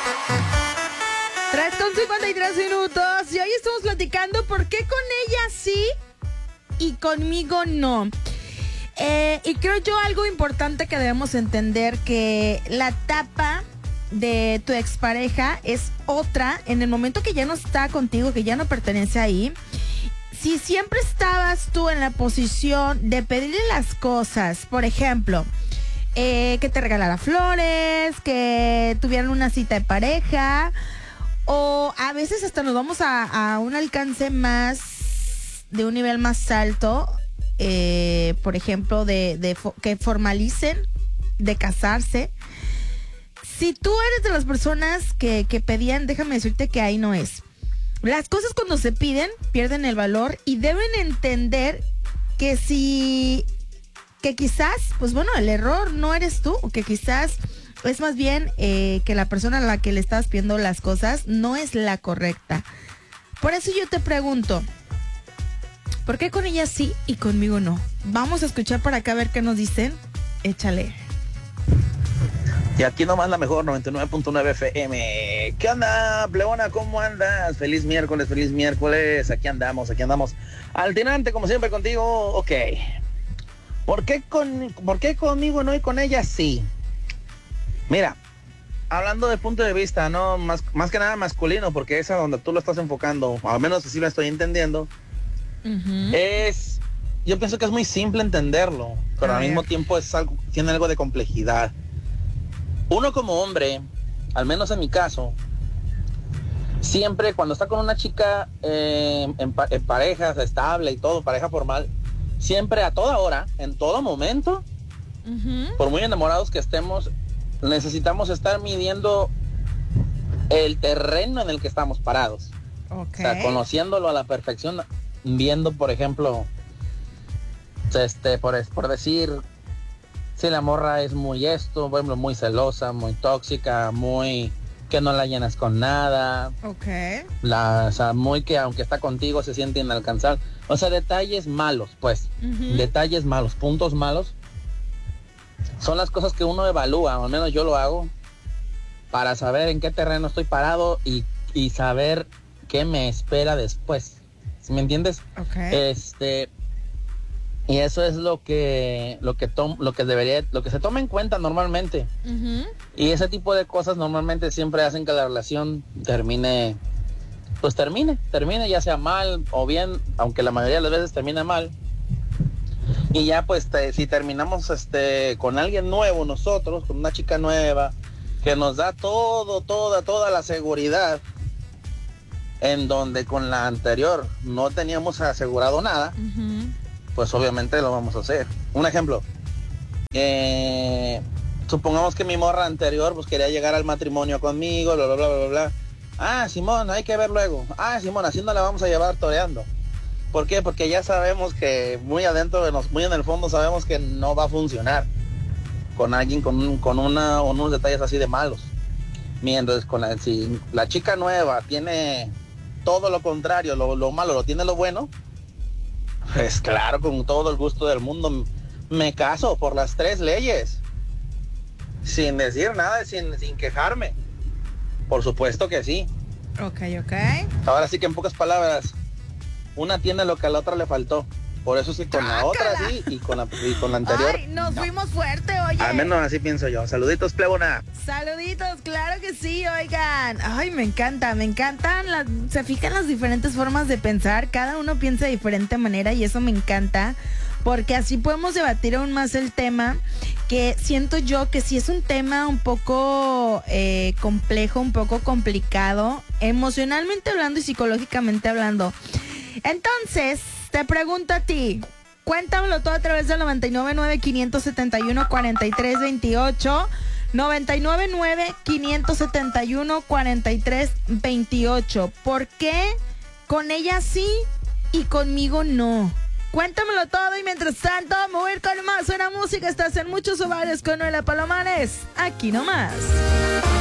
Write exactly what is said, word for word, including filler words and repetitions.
tres con cincuenta y tres minutos y hoy estamos platicando por qué con ella sí y conmigo no. Eh, y creo yo algo importante que debemos entender, que la etapa de tu expareja es otra en el momento que ya no está contigo, que ya no pertenece ahí. Si siempre estabas tú en la posición de pedirle las cosas, por ejemplo, eh, que te regalara flores, que tuvieran una cita de pareja, o a veces hasta nos vamos a, a un alcance más, de un nivel más alto, eh, por ejemplo, de, de fo- que formalicen, de casarse. Si tú eres de las personas que, que pedían, déjame decirte que ahí no es. Las cosas cuando se piden pierden el valor y deben entender que si, que quizás, pues bueno, el error no eres tú, que quizás es más bien eh, que la persona a la que le estás pidiendo las cosas no es la correcta. Por eso yo te pregunto, ¿por qué con ella sí y conmigo no? Vamos a escuchar por acá a ver qué nos dicen. Échale. Y aquí nomás la mejor, noventa y nueve punto nueve F M. ¿Qué onda, Pleona? ¿Cómo andas? Feliz miércoles, feliz miércoles. Aquí andamos, aquí andamos. Al tirante, como siempre, contigo. Ok. ¿Por qué, con, ¿Por qué conmigo no y con ella sí? Mira, hablando de punto de vista, no más, más que nada masculino, porque es a donde tú lo estás enfocando, al menos así lo estoy entendiendo. Uh-huh. Es, yo pienso que es muy simple entenderlo, pero a al mismo tiempo es algo, tiene algo de complejidad. Uno como hombre, al menos en mi caso, siempre cuando está con una chica eh, en, pa- en pareja estable y todo, pareja formal, siempre a toda hora, en todo momento, uh-huh. por muy enamorados que estemos, necesitamos estar midiendo el terreno en el que estamos parados. Okay. O sea, conociéndolo a la perfección, viendo, por ejemplo, este, por, por decir... Si la morra es muy esto, por ejemplo, muy celosa, muy tóxica, muy que no la llenas con nada. Ok. La, o sea, muy que aunque está contigo se siente inalcanzable. O sea, detalles malos, pues. Uh-huh. Detalles malos, puntos malos. Son las cosas que uno evalúa, o al menos yo lo hago, para saber en qué terreno estoy parado y, y saber qué me espera después. ¿Sí me entiendes? Ok. Este... Y eso es lo que lo que tom, lo que debería lo que se toma en cuenta normalmente. Uh-huh. Y ese tipo de cosas normalmente siempre hacen que la relación termine pues termine, termine ya sea mal o bien, aunque la mayoría de las veces termina mal. Y ya pues te, si terminamos este con alguien nuevo nosotros, con una chica nueva que nos da todo toda toda la seguridad, en donde con la anterior no teníamos asegurado nada. Uh-huh. Pues obviamente lo vamos a hacer. Un ejemplo, eh, supongamos que mi morra anterior pues quería llegar al matrimonio conmigo, bla, bla, bla, bla, bla. Ah, Simón, hay que ver luego. Ah, Simón, así no la vamos a llevar toreando. ¿Por qué? Porque ya sabemos que muy adentro de nos, muy en el fondo sabemos que no va a funcionar con alguien con, un, con una, unos detalles así de malos. Mientras con la, si la chica nueva tiene todo lo contrario, lo, lo malo, lo tiene lo bueno, pues claro, con todo el gusto del mundo me caso por las tres leyes, sin decir nada, sin, sin quejarme. Por supuesto que sí. Ok, ok. Ahora sí que en pocas palabras, una tiene lo que a la otra le faltó. Por eso sí, con ¡Trácala! La otra sí y con la, y con la anterior. Ay, nos no. fuimos fuerte, oye. Al menos así pienso yo. Saluditos, plebona. Saluditos, claro que sí, oigan. Ay, me encanta, me encantan. Las, se fijan las diferentes formas de pensar. Cada uno piensa de diferente manera y eso me encanta. Porque así podemos debatir aún más el tema. Que siento yo que sí es un tema un poco eh, complejo, un poco complicado. Emocionalmente hablando y psicológicamente hablando. Entonces, te pregunto a ti, cuéntamelo todo a través del noventa y nueve nueve, quinientos setenta y uno, cuarenta y tres veintiocho, noventa y nueve nueve, quinientos setenta y uno, cuarenta y tres veintiocho. ¿Por qué con ella sí y conmigo no? Cuéntamelo todo y mientras tanto, mover con más buena música. Estás en Muchos Hogares con Noela Palomares, aquí nomás.